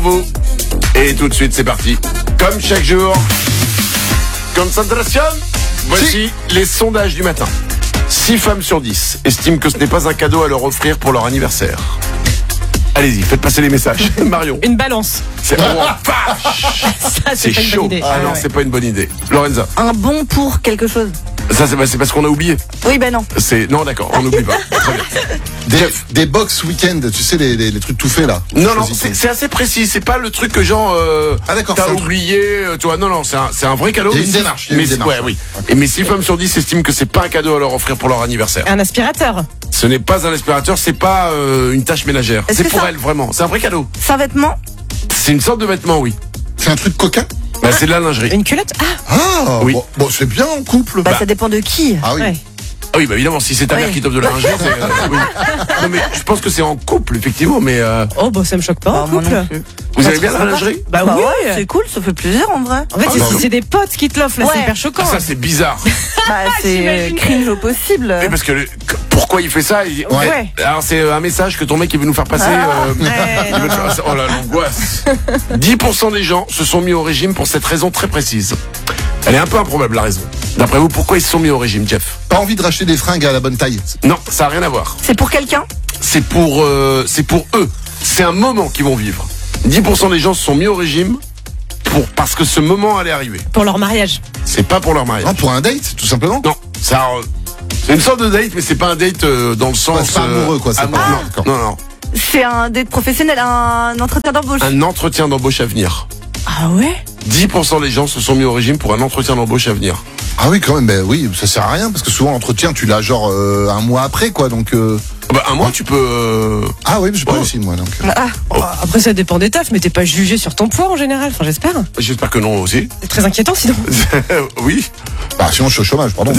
Vous. Et tout de suite, c'est parti. Comme chaque jour, concentration. Voici les sondages du matin. 6 femmes sur 10 estiment que ce n'est pas un cadeau à leur offrir pour leur anniversaire. Allez-y, faites passer les messages. Marion. Une balance. C'est vache. Ça, C'est pas une bonne chaud. idée. Ah non, ouais. c'est pas une bonne idée. Lorenza. Un bon pour quelque chose. Ça, c'est parce qu'on a oublié. Oui, ben non. Non, d'accord, on n'oublie pas. Très bien. Des box week-end, tu sais, les trucs tout faits là. Non, Choisis ton- c'est assez précis. C'est pas le truc que genre Ah, d'accord, t'as c'est un truc. oublié. Tu vois, non, c'est un vrai cadeau. Il y a une mais démarche, mais ouais, oui. Et mais 6 femmes sur 10 estiment que c'est pas un cadeau à leur offrir pour leur anniversaire. Un aspirateur. Ce n'est pas un aspirateur, c'est pas une tâche ménagère. Est-ce C'est que pour ça- elle vraiment. C'est un vrai cadeau. C'est un vêtement. C'est une sorte de vêtement, oui. C'est un truc coquin. Bah, c'est de la lingerie. Une culotte. Ah, Ah, Oui. bon, c'est bien en couple. Bah, ça dépend de qui. Ah oui. ouais. Ah oui, bah évidemment, si c'est ta mère Ouais. qui t'offre de la lingerie, c'est. Oui. Non, mais je pense que c'est en couple, effectivement. Mais Oh, bah, ça me choque pas, Bah, en moi couple. non plus. vous avez bien la lingerie? Bah, Bah oui. ouais, c'est cool, ça fait plaisir en vrai. En fait, Ah, si c'est des potes qui te l'offrent, là, Ouais. c'est hyper choquant. Ah, ça, c'est bizarre. Bah, c'est J'imagine. cringe au possible. Oui, parce que pourquoi il fait ça? Ouais. Alors, c'est un message que ton mec il veut nous faire passer. Ouais, Il veut te faire- Oh là, l'angoisse. 10% des gens se sont mis au régime pour cette raison très précise. Elle est un peu improbable, la raison. D'après vous, pourquoi ils se sont mis au régime, Jeff? Pas envie de racheter des fringues à la bonne taille. Non, ça n'a rien à voir. C'est pour quelqu'un. C'est pour eux. C'est un moment qu'ils vont vivre. 10% des gens se sont mis au régime parce que ce moment allait arriver. Pour leur mariage. C'est pas pour leur mariage. Non, pour un date, tout simplement. Non, c'est une sorte de date, mais c'est pas un date dans le sens. Ouais, c'est pas amoureux, quoi, c'est amoureux. pas- Non, d'accord. non. C'est un date professionnel, un entretien d'embauche. Un entretien d'embauche à venir. Ah ouais? 10% des gens se sont mis au régime pour un entretien d'embauche à venir. Ah oui, quand même. Ben oui, ça sert à rien parce que souvent l'entretien, tu l'as genre un mois après, quoi. Donc. Bah, un mois, tu peux. Ah oui, j'ai pas Oh. réussi moi. Donc. Après, ça dépend des tafs, mais t'es pas jugé sur ton poids en général. Enfin, j'espère. J'espère que non aussi. C'est très inquiétant sinon. Oui. Bah sinon je suis au chômage, pardon.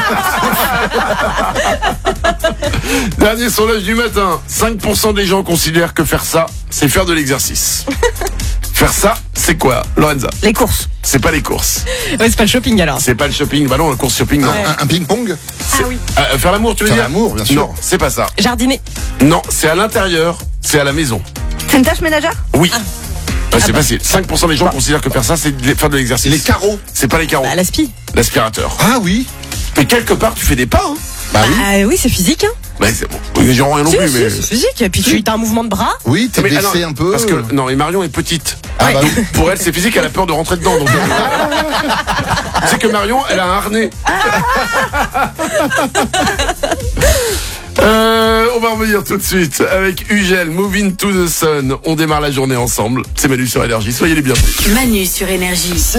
Dernier sondage du matin. 5% des gens considèrent que faire ça, c'est faire de l'exercice. Faire ça, c'est quoi, Lorenza? Les courses. C'est pas les courses. Ouais, c'est pas le shopping alors. C'est pas le shopping. Bah non, la course shopping, non. Un ping-pong. C'est- faire l'amour, tu veux Faire dire? l'amour, bien sûr. Non, c'est pas ça. Jardiner. Non, c'est à l'intérieur, c'est à la maison. C'est une tâche ménagère. Oui. C'est facile. 5% des gens considèrent que faire ça, c'est faire de l'exercice. Les carreaux. C'est pas les carreaux. Bah, l'aspi. L'aspirateur. Ah oui. Mais quelque part, tu fais des pas, hein. Bah oui. Ah oui, c'est physique, hein. Bah, c'est bon. Les gens rien non Si, plus, si, mais. c'est physique. Et puis tu as un mouvement de bras. Oui, t'es Mais, baissé ah non, un peu. Parce que, non, et Marion est petite. Ah bah oui. Pour elle, c'est physique, elle a peur de rentrer dedans. Donc, c'est que Marion, elle a un harnais. On va revenir tout de suite avec Ugel, Moving to the Sun. On démarre la journée ensemble. C'est Manu sur Énergie. Soyez les bienvenus. Manu sur Énergie.